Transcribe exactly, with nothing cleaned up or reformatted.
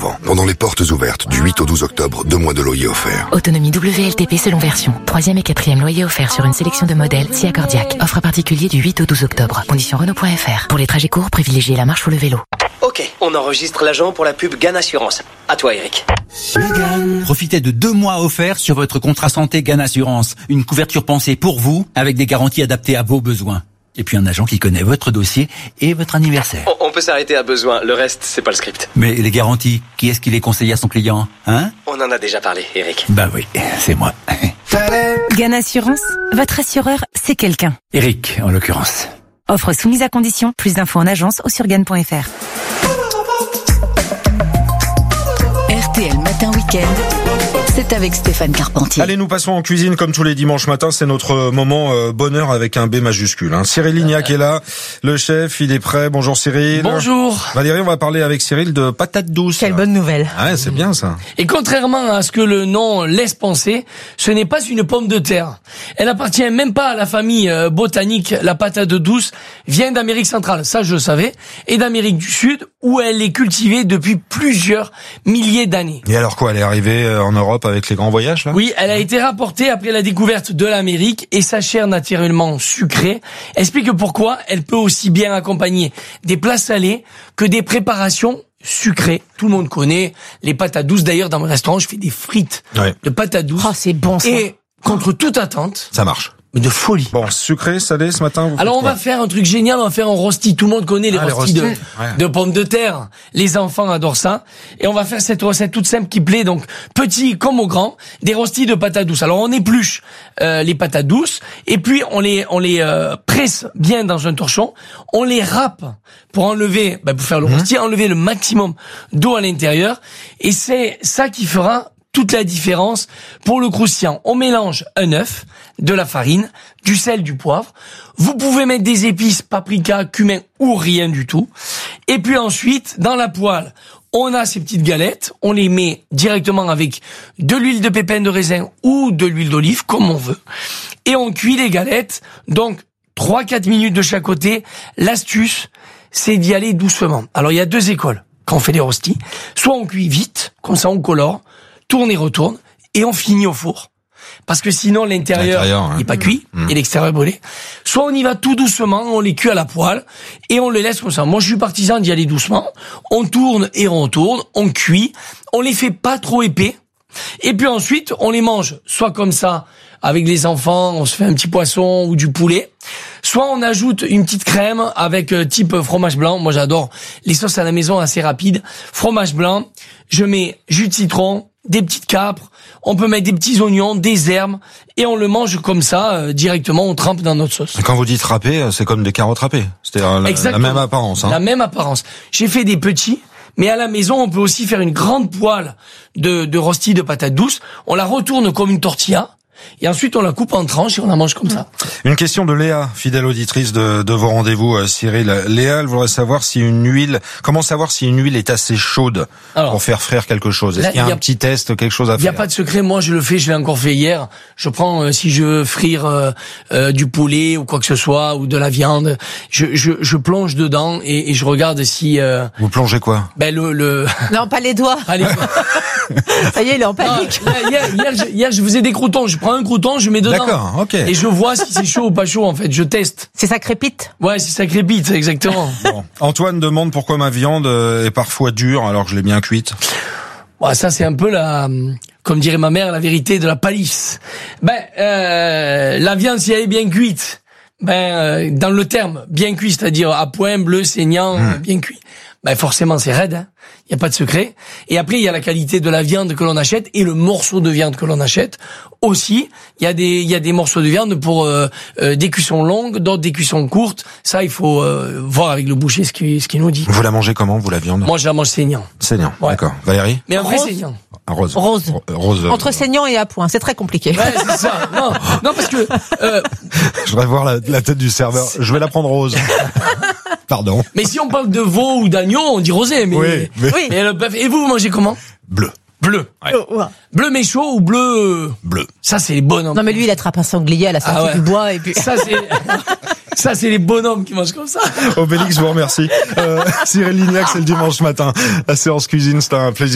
avant. Pendant les portes ouvertes du huit au douze octobre, deux mois de loyer offerts. Autonomie W L T P selon version. Troisième et quatrième loyer offert sur une sélection de modèles si accordiaque. Offre particulier du huit au douze octobre. Conditions Renault point F R. Pour les trajets courts, privilégiez la marche ou le vélo. Ok, on enregistre l'agent pour la pub Gan Assurance. À toi, Eric. Profitez de deux mois offerts sur votre contrat santé Gan Assurance. Une couverture pensée pour vous, avec des garanties adaptées à vos besoins. Et puis un agent qui connaît votre dossier et votre anniversaire. On, on peut s'arrêter à besoin, le reste, c'est pas le script. Mais les garanties, qui est-ce qui les conseille à son client, hein? On en a déjà parlé, Eric. Bah oui, c'est moi. Gan Assurance, votre assureur, c'est quelqu'un. Eric, en l'occurrence. Offre soumise à condition. Plus d'infos en agence ou sur gan point F R. R T L Matin Week-end, c'est avec Stéphane Carpentier. Allez, nous passons en cuisine comme tous les dimanches matins. C'est notre moment euh, bonheur avec un B majuscule. Hein. Cyril Lignac est là, le chef, il est prêt. Bonjour Cyril. Bonjour. Valérie, on va parler avec Cyril de patates douces. Quelle bonne nouvelle. Ouais, c'est bien ça. Et contrairement à ce que le nom laisse penser, ce n'est pas une pomme de terre. Elle appartient même pas à la famille euh, botanique. La patate douce vient d'Amérique centrale, ça je le savais, et d'Amérique du Sud, où elle est cultivée depuis plusieurs milliers d'années. Et alors quoi, elle est arrivée en Europe avec les grands voyages là? Oui, elle a été rapportée après la découverte de l'Amérique et sa chair naturellement sucrée explique pourquoi elle peut aussi bien accompagner des plats salés que des préparations sucrées. Tout le monde connaît les patates douces. D'ailleurs, dans mon restaurant, je fais des frites ouais. de patates douces. Oh, c'est bon ça. Et contre toute attente, ça marche. Mais de folie. Bon, sucré, salé ce matin. Vous Alors on quoi? va faire un truc génial, on va faire un rosti. Tout le monde connaît les ah, rostis les de, ouais. de pommes de terre. Les enfants adorent ça. Et on va faire cette recette toute simple qui plaît donc petit comme au grand, des rostis de patates douces. Alors on épluche euh, les patates douces et puis on les on les euh, presse bien dans un torchon. On les râpe pour enlever, bah, pour faire le mmh. rosti, enlever le maximum d'eau à l'intérieur. Et c'est ça qui fera toute la différence pour le croustillant. On mélange un œuf, de la farine, du sel, du poivre. Vous pouvez mettre des épices, paprika, cumin ou rien du tout. Et puis ensuite, dans la poêle, on a ces petites galettes. On les met directement avec de l'huile de pépins de raisin ou de l'huile d'olive, comme on veut. Et on cuit les galettes. Donc, trois à quatre minutes de chaque côté. L'astuce, c'est d'y aller doucement. Alors, il y a deux écoles quand on fait des rostis. Soit on cuit vite, comme ça on colore, tourne et retourne, et on finit au four. Parce que sinon, l'intérieur hein. n'est pas cuit, mmh. et l'extérieur est brûlé. Soit on y va tout doucement, on les cuit à la poêle, et on les laisse comme ça. Moi, je suis partisan d'y aller doucement. On tourne et on retourne, on cuit, on les fait pas trop épais, et puis ensuite, on les mange, soit comme ça, avec les enfants, on se fait un petit poisson ou du poulet, soit on ajoute une petite crème avec euh, type fromage blanc. Moi, j'adore les sauces à la maison assez rapides. Fromage blanc, je mets jus de citron, des petites capres, on peut mettre des petits oignons, des herbes, et on le mange comme ça, euh, directement, on trempe dans notre sauce. Quand vous dites râpé, c'est comme des carottes râpées. C'est-à-dire la, la même apparence. Hein. La même apparence. J'ai fait des petits, mais à la maison, on peut aussi faire une grande poêle de, de rostis de patates douces. On la retourne comme une tortilla. Et ensuite, on la coupe en tranches et on la mange comme ça. Une question de Léa, fidèle auditrice de, de vos rendez-vous, Cyril. Léa, elle voudrait savoir si une huile, comment savoir si une huile est assez chaude Alors, pour faire frire quelque chose. Est-ce qu'il y a, y a un petit test, quelque chose à faire? Il n'y a pas de secret. Moi, je le fais. Je l'ai encore fait hier. Je prends, euh, si je veux frire euh, euh, du poulet ou quoi que ce soit, ou de la viande, je, je, je plonge dedans et, et je regarde si... Euh, Vous plongez quoi? Ben le, le... Non, pas les doigts. Pas les doigts. Ça y est, il est en panique. Non, hier, hier, hier, je, hier, je faisais des croutons. Je prends un crouton, je mets dedans. D'accord, ok. Et je vois si c'est chaud ou pas chaud, en fait. Je teste. C'est ça crépite? Ouais, si ça crépite, exactement. Bon. Antoine demande pourquoi ma viande est parfois dure alors que je l'ai bien cuite. Bon, ça, c'est un peu la, comme dirait ma mère, la vérité de la palisse. Ben, euh, la viande, si elle est bien cuite, ben, euh, dans le terme, bien cuit, c'est-à-dire à point, bleu, saignant, mmh. bien cuit. Ben, forcément, c'est raide, hein. Il y a pas de secret. Et après, il y a la qualité de la viande que l'on achète et le morceau de viande que l'on achète. Aussi, il y a des, il y a des morceaux de viande pour euh, euh, des cuissons longues, d'autres des cuissons courtes. Ça, il faut euh, voir avec le boucher ce qu'il ce qu'il nous dit. Vous la mangez comment, vous, la viande? Moi, je la mange saignant. Saignant, ouais. D'accord. Valérie? Mais un vrai Rose. saignant. Un rose. Rose. Rose. Entre saignant et à point, c'est très compliqué. Ouais, c'est ça. Non, non, parce que... Euh... Je voudrais voir la, la tête du serveur. Je vais la prendre rose. Pardon. Mais si on parle de veau ou d'agneau, on dit rosé. Mais, oui, mais... oui. mais le bœuf. Et vous, vous mangez comment? Bleu. Bleu. Ouais. Oh, ouais. Bleu mais chaud ou bleu? Bleu. Ça, c'est les bonhommes. Non, mais lui, il attrape un sanglier à la sortie ah ouais. du bois et puis. Ça, c'est. Ça, c'est les bonhommes qui mangent comme ça. Obélix vous remercie. Euh, Cyril Lignac, c'est le dimanche matin. La séance cuisine, c'est un plaisir.